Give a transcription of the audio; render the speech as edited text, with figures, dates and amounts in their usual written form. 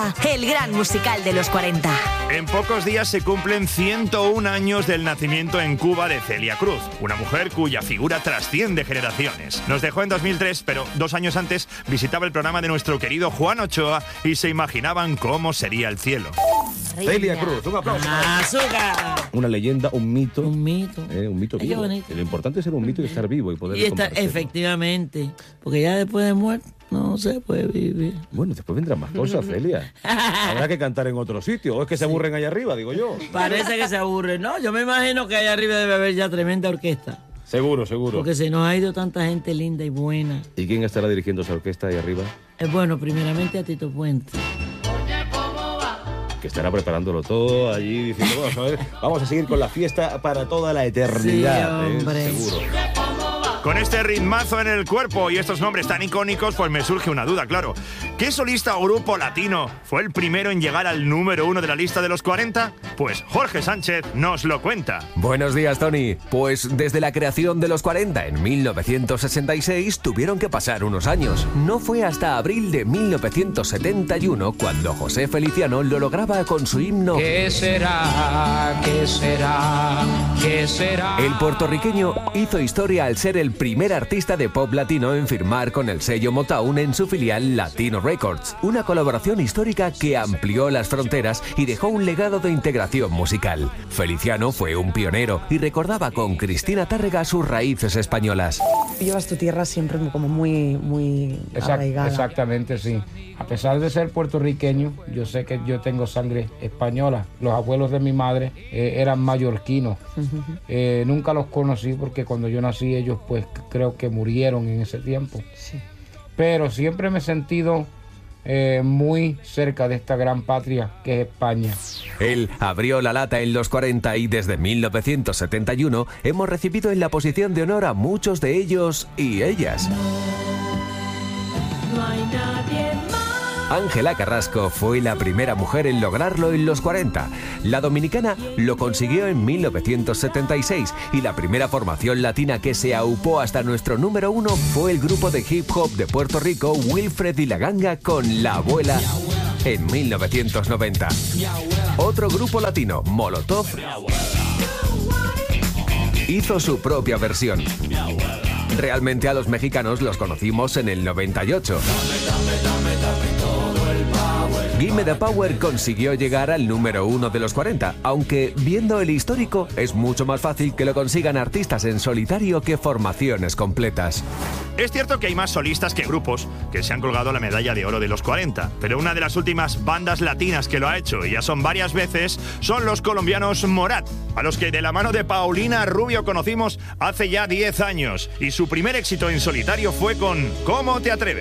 comienza el gran musical de los 40. En pocos días se cumplen 101 años del nacimiento en Cuba de Celia Cruz, una mujer cuya figura trasciende generaciones. Nos dejó en 2003, pero 2 años antes visitaba el programa de nuestro querido Juan Ochoa y se imaginaban cómo sería el cielo. Celia Cruz, un aplauso. ¡Azúcar! Una leyenda, un mito. Un mito. Un mito Ay, vivo. qué bonito. Lo importante es ser un mito y estar vivo y poder compartirlo. Efectivamente, porque ya después de muerto no se puede vivir. Bueno, después vendrán más cosas, Celia. Habrá que cantar en otro sitio. O es que se aburren allá arriba, digo yo. Parece que se aburre. No, yo me imagino que allá arriba debe haber ya tremenda orquesta. Seguro, seguro. Porque se nos ha ido tanta gente linda y buena. ¿Y quién estará dirigiendo esa orquesta ahí arriba? Bueno, primeramente a Tito Puente. Que estará preparándolo todo allí diciendo, vamos a seguir con la fiesta para toda la eternidad. Sí, hombre. Seguro. Con este ritmazo en el cuerpo y estos nombres tan icónicos, pues me surge una duda, claro. ¿Qué solista o grupo latino fue el primero en llegar al número 1 de la lista de los 40? Pues Jorge Sánchez nos lo cuenta. Buenos días, Tony. Pues desde la creación de los 40 en 1966 tuvieron que pasar unos años. No fue hasta abril de 1971 cuando José Feliciano lo lograba con su himno ¿Qué será? ¿Qué será? ¿Qué será? El puertorriqueño hizo historia al ser el primer artista de pop latino en firmar con el sello Motown en su filial Latino Records, una colaboración histórica que amplió las fronteras y dejó un legado de integración musical. Feliciano fue un pionero y recordaba con Cristina Tárrega sus raíces españolas. Llevas tu tierra siempre como muy arraigada. Exactamente, sí. A pesar de ser puertorriqueño, yo sé que yo tengo sangre española. Los abuelos de mi madre eran mallorquinos. Nunca los conocí porque cuando yo nací ellos pues creo que murieron en ese tiempo. Sí. Pero siempre me he sentido muy cerca de esta gran patria que es España. Él abrió la lata en los 40 y desde 1971 hemos recibido en la posición de honor a muchos de ellos y ellas. No hay nadie más. Ángela Carrasco fue la primera mujer en lograrlo en los 40. La dominicana lo consiguió en 1976 y la primera formación latina que se aupó hasta nuestro número 1 fue el grupo de hip hop de Puerto Rico Wilfred y la Ganga con La Abuela en 1990. Otro grupo latino, Molotov, hizo su propia versión. Realmente a los mexicanos los conocimos en el 98. Gimme the Power consiguió llegar al número 1 de los 40, aunque viendo el histórico es mucho más fácil que lo consigan artistas en solitario que formaciones completas. Es cierto que hay más solistas que grupos que se han colgado la medalla de oro de los 40, pero una de las últimas bandas latinas que lo ha hecho, y ya son varias veces, son los colombianos Morat, a los que de la mano de Paulina Rubio conocimos hace ya 10 años, y su primer éxito en solitario fue con ¿Cómo te atreves?